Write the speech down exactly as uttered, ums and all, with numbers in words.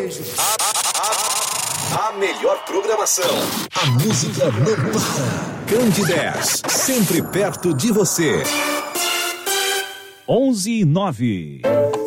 beijo. A, a, a melhor programação. A música não para. Grande dez, sempre perto de você. onze e nove.